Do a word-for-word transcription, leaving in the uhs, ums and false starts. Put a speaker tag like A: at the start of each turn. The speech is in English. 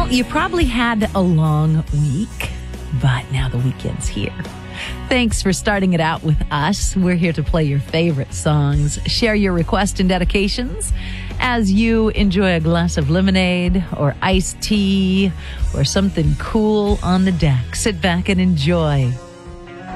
A: Well, you probably had a long week, but now the weekend's here. Thanks for starting it out with us. We're here to play your favorite songs, share your requests and dedications as you enjoy a glass of lemonade or iced tea or something cool on the deck. Sit back and enjoy.